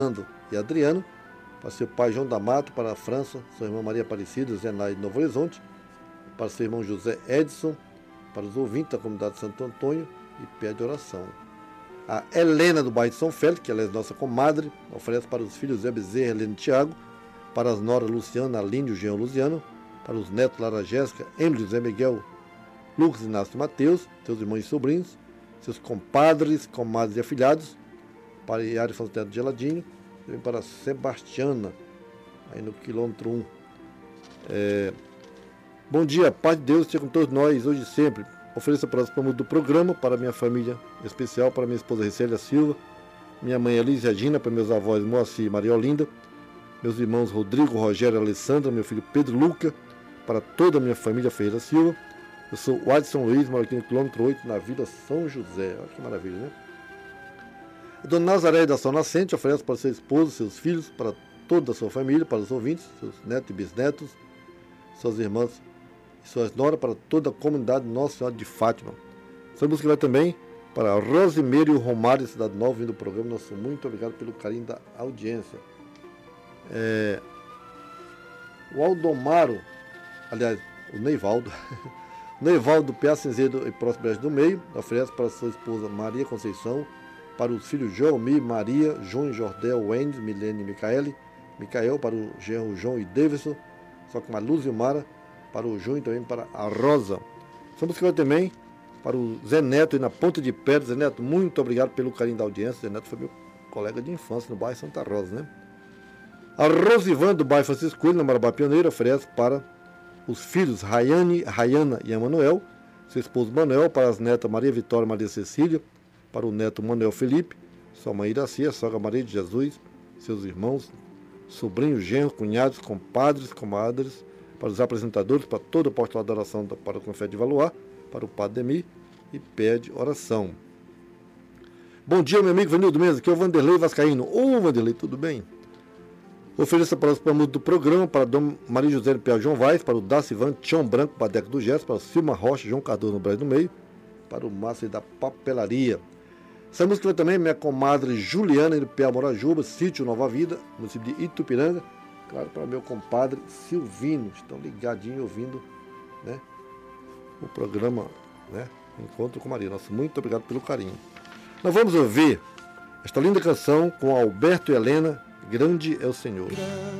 Fernando e Adriano, para seu pai João da Mata, para a França, sua irmã Maria Aparecida, Zenai de Novo Horizonte, para seu irmão José Edson, para os ouvintes da comunidade de Santo Antônio, e pede oração. A Helena do bairro de São Félix, que ela é nossa comadre, oferece para os filhos Zé Bezerra, Helena e Tiago, para as noras Luciana, Aline e o Jean Luciano, para os netos Lara Jéssica, Emílio, José Miguel, Lucas, Inácio e Mateus, seus irmãos e sobrinhos, seus compadres, comadres e afilhados, para Iari Fonseca de Geladinho, e para Sebastiana, aí no quilômetro 1. Bom dia, paz de Deus, esteja com todos nós, hoje e sempre. Ofereço a próxima do programa para minha família especial, para minha esposa Ricélia Silva, minha mãe Elise Regina, para meus avós Moacir e Maria Olinda, meus irmãos Rodrigo, Rogério e Alessandra, meu filho Pedro Luca, para toda a minha família Ferreira Silva. Eu sou o Adson Luiz, moro aqui no quilômetro 8, na Vila São José. Olha que maravilha, né? Dona Nazaré da Sol Nascente oferece para seu esposo, seus filhos, para toda a sua família, para os ouvintes, seus netos e bisnetos, suas irmãs e suas noras, para toda a comunidade Nossa Senhora de Fátima. Essa música vai também para Rosimeiro e o Romário, Cidade Nova, vindo do programa. Nosso muito obrigado pelo carinho da audiência. O Aldomaro, aliás, o Neivaldo, Neivaldo Pia Cinzeiro e Próspero do Meio, oferece para sua esposa Maria Conceição, para os filhos Joelmi, Maria, João e Jordel, Wendes, Milene e Micael, para o genro João e Davidson, só com a Luz e o Mara, para o João e também para a Rosa. Essa música vai também para o Zé Neto e na Ponta de Pedra. Zé Neto, muito obrigado pelo carinho da audiência. Zé Neto foi meu colega de infância no bairro Santa Rosa, né? A Rosivan do bairro Francisco Coelho, na Marabá Pioneira, oferece para os filhos Rayane, Rayana e Emanuel, seu esposo Manuel, para as netas Maria Vitória e Maria Cecília, para o neto Manuel Felipe, sua mãe Iraci, a sogra Maria de Jesus, seus irmãos, sobrinhos, genros, cunhados, compadres, comadres, para os apresentadores, para todo o apostolado da oração para o Confé de Valoar, para o Padre Demi, e pede oração. Bom dia, meu amigo Vanildo Mendes, aqui é o Vanderlei Vascaíno. Ô, Vanderlei, tudo bem? Ofereça para os música do programa, para Dom Maria José Pia João Vaz, para o Dacivan, Tião Branco, para Deco do Gesso, para o Silma Rocha, João Cardoso no Brasil do Meio, para o Márcio da Papelaria. Essa música vai também minha comadre Juliana, de Pia Morajuba, Sítio Nova Vida, município de Itupiranga. Claro, para meu compadre Silvino, estão ligadinhos ouvindo, né, o programa, né, Encontro com Maria. Nosso muito obrigado pelo carinho. Nós vamos ouvir esta linda canção com Alberto e Helena, Grande é o Senhor.